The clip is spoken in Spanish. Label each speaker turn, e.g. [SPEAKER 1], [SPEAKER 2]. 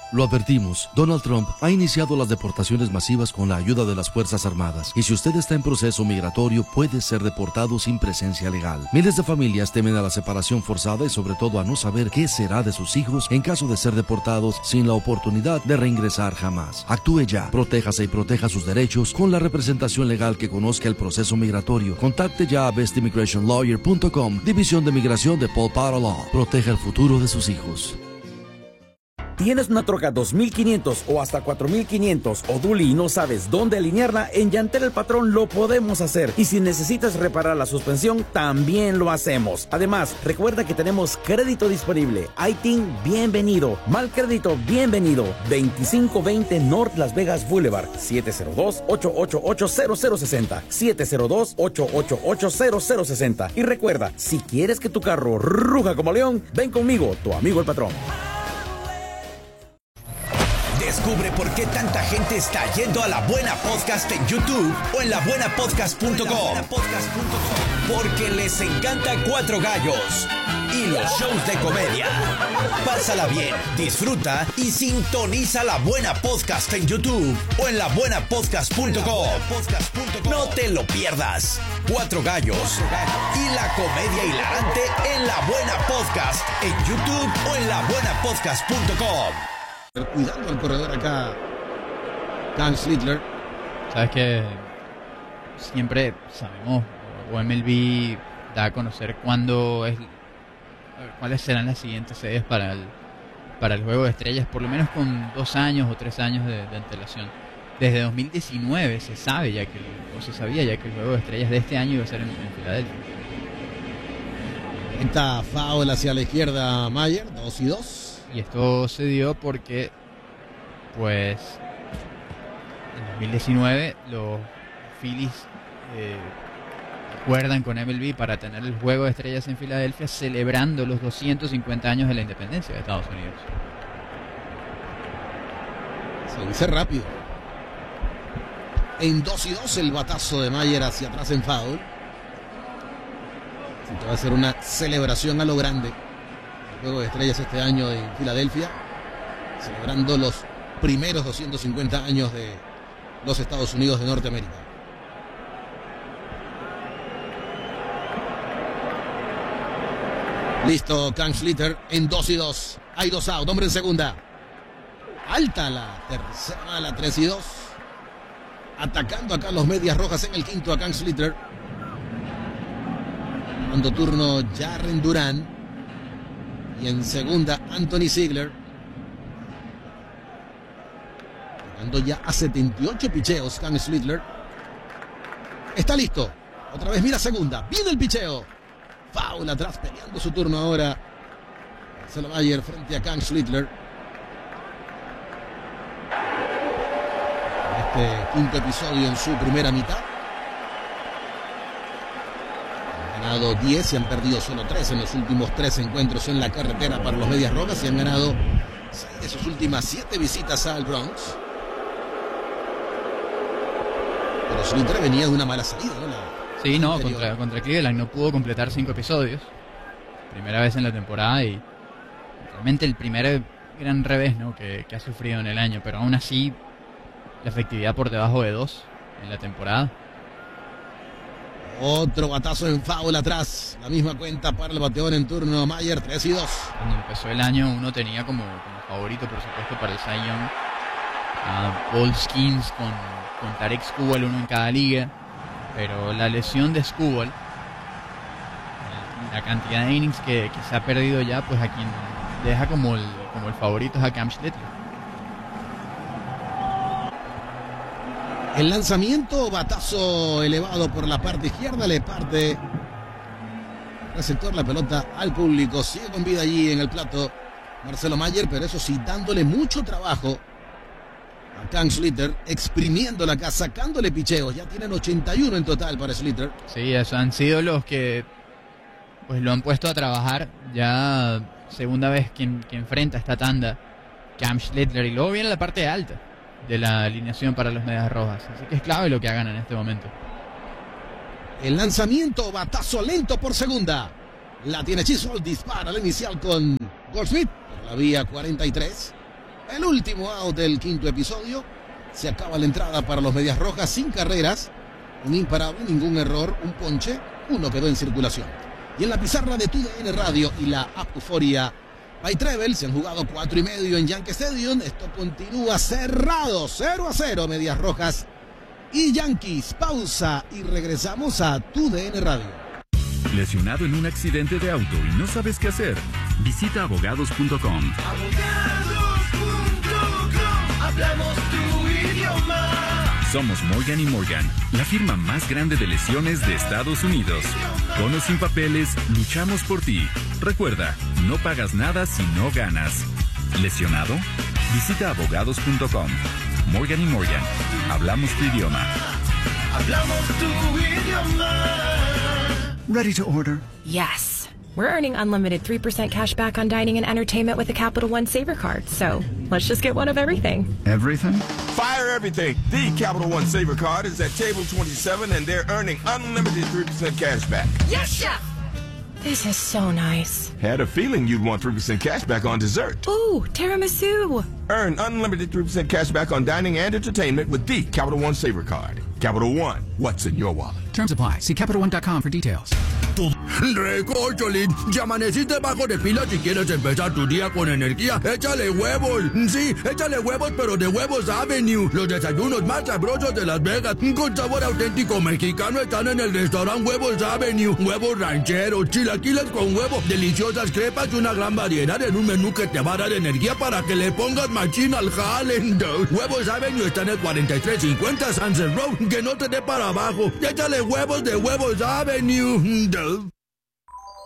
[SPEAKER 1] Lo advertimos, Donald Trump ha iniciado las deportaciones masivas con la ayuda de las Fuerzas Armadas, y si usted está en proceso migratorio puede ser deportado sin presencia legal. Miles de familias temen a la separación forzada y sobre todo a no saber qué será de sus hijos en caso de ser deportados sin la oportunidad de reingresar jamás. Actúe ya, protéjase y proteja sus derechos con la representación legal que conozca el proceso migratorio. Contacte ya a bestimmigrationlawyer.com, División de Migración de Paul Potter Law. Proteja el futuro de sus hijos.
[SPEAKER 2] ¿Tienes una troca 2500 o hasta 4500 o dually y no sabes dónde alinearla? En Llantera El Patrón lo podemos hacer. Y si necesitas reparar la suspensión, también lo hacemos. Además, recuerda que tenemos crédito disponible. ITIN, bienvenido. Mal crédito, bienvenido. 2520 North Las Vegas Boulevard. 702-888-0060. 702-888-0060. Y recuerda, si quieres que tu carro ruja como león, ven conmigo, tu amigo el patrón.
[SPEAKER 3] Descubre por qué tanta gente está yendo a La Buena Podcast en YouTube o en labuenapodcast.com. Porque les encanta Cuatro Gallos y los shows de comedia. Pásala bien, disfruta y sintoniza La Buena Podcast en YouTube o en labuenapodcast.com. No te lo pierdas. Cuatro Gallos y la comedia hilarante en La Buena Podcast en YouTube o en labuenapodcast.com.
[SPEAKER 4] Cuidando al corredor acá, Cam Schlittler.
[SPEAKER 5] Sabes que siempre sabemos, o MLB da a conocer cuáles serán las siguientes sedes para el Juego de Estrellas, por lo menos con 2 años o 3 años de antelación. Desde 2019 se sabía ya que el Juego de Estrellas de este año iba a ser en Filadelfia.
[SPEAKER 4] Está foul hacia la izquierda Mayer, 2-2.
[SPEAKER 5] Y esto se dio porque, pues, en 2019 los Phillies acuerdan con MLB para tener el Juego de Estrellas en Filadelfia, celebrando los 250 años de la independencia de Estados Unidos.
[SPEAKER 4] Se dice rápido. En 2-2 el batazo de Mayer hacia atrás en foul. Así que va a ser una celebración a lo grande. Juego de Estrellas este año en Filadelfia, celebrando los primeros 250 años de los Estados Unidos de Norteamérica. Listo, Cam Schlitter en 2-2. Hay 2 out, hombre en segunda. Alta la tercera, la 3-2. Atacando acá los Medias Rojas en el quinto a Cam Schlitter. Dando turno Jarren Duran. Y en segunda, Anthony Ziegler. Llegando ya a 78 picheos, Cam Schlittler. Está listo. Otra vez mira segunda. Viene el picheo. Foul atrás, peleando su turno ahora. Marcelo Mayer frente a Cam Schlittler. Este quinto episodio en su primera mitad. Han ganado 10 y han perdido solo 3 en los últimos 3 encuentros en la carretera para los Medias Rojas, y han ganado 6 de sus últimas 7 visitas al Bronx. Pero Schlitter venía de una mala salida, ¿no?
[SPEAKER 5] Sí, no, contra Cleveland no pudo completar 5 episodios. Primera vez en la temporada y realmente el primer gran revés, ¿no?, que ha sufrido en el año, pero aún así la efectividad por debajo de 2 en la temporada.
[SPEAKER 4] Otro batazo en foul atrás. La misma cuenta para el bateador en turno Mayer, 3-2.
[SPEAKER 5] Cuando empezó el año uno tenía como favorito, por supuesto, para el Cy Young a Paul Skeens con Tarek Skubal, uno en cada liga. Pero la lesión de Skubal, la cantidad de innings que se ha perdido ya, pues a quien deja como el favorito es a Cam Schlittler.
[SPEAKER 4] El lanzamiento, batazo elevado por la parte izquierda, le parte el receptor la pelota al público. Sigue con vida allí en el plato Marcelo Mayer, pero eso sí, dándole mucho trabajo a Cam Schlitter, exprimiéndola acá, sacándole picheos. Ya tienen 81 en total para Schlitter.
[SPEAKER 5] Sí, eso han sido los que pues lo han puesto a trabajar. Ya segunda vez que enfrenta esta tanda Cam Schlitter, y luego viene la parte alta de la alineación para los Medias Rojas, así que es clave lo que hagan en este momento.
[SPEAKER 4] El lanzamiento, batazo lento por segunda, la tiene Chisholm, dispara la inicial con Goldschmidt por la vía 43. El último out del quinto episodio. Se acaba la entrada para los Medias Rojas sin carreras. Un imparable, ningún error, un ponche. Uno quedó en circulación. Y en la pizarra de TUDN Radio y la app Euforia by Treble se han jugado 4:30 en Yankee Stadium. Esto continúa cerrado, 0-0, Medias Rojas y Yankees. Pausa y regresamos a TUDN Radio.
[SPEAKER 6] ¿Lesionado en un accidente de auto y no sabes qué hacer? Visita abogados.com.
[SPEAKER 7] Abogados.com, hablamos tu idioma.
[SPEAKER 6] Somos Morgan & Morgan, la firma más grande de lesiones de Estados Unidos. Con o sin papeles, luchamos por ti. Recuerda, no pagas nada si no ganas. ¿Lesionado? Visita abogados.com. Morgan & Morgan, hablamos tu idioma.
[SPEAKER 7] Hablamos tu idioma.
[SPEAKER 8] Ready to order?
[SPEAKER 9] Yes. We're earning unlimited 3% cash back on dining and entertainment with the Capital One Saver Card. So let's just get one of everything.
[SPEAKER 8] Everything?
[SPEAKER 10] Fire everything. The Capital One Saver Card is at table 27 and they're earning unlimited 3% cash back.
[SPEAKER 9] Yes, Chef! This is so nice.
[SPEAKER 10] Had a feeling you'd want 3% cash back on dessert.
[SPEAKER 9] Ooh, tiramisu.
[SPEAKER 10] Earn unlimited 3% cash back on dining and entertainment with the Capital One Saver Card. Capital One, what's in your wallet?
[SPEAKER 11] Terms apply. See CapitalOne.com for details.
[SPEAKER 1] Recocholín, ya amaneciste bajo de pila si quieres empezar tu día con energía. Échale huevos. Sí, échale huevos, pero de Huevos Avenue. Los desayunos más sabrosos de Las Vegas, con sabor auténtico mexicano, están en el restaurante Huevos Avenue. Huevos rancheros, chilaquiles con huevo, deliciosas crepas y una gran variedad en un menú que te va a dar energía para que le pongas machín al jale. Huevos Avenue está en el 4350 Sunset Road. Que no te dé para abajo. Échale huevos de Huevos Avenue.